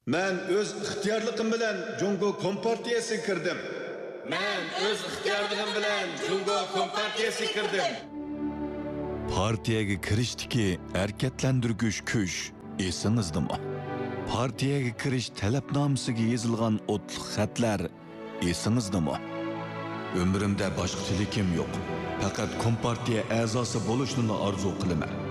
Men öz ixtiyorligim bilan Jungo Kompartiyasiga kirdim. Men öz ixtiyorligim bilan Jungo Kompartiyasiga kirdim. Partiyaga kirishdiki harakatlantirgich kuch esingizdami? Partiyaga kirish talabnomasiga yozilgan o'tliq xatlar esingizdami? Ömrümde boshqa tilikim yo'q. Faqat Kompartiya a'zosi bo'lishni orzu qilaman.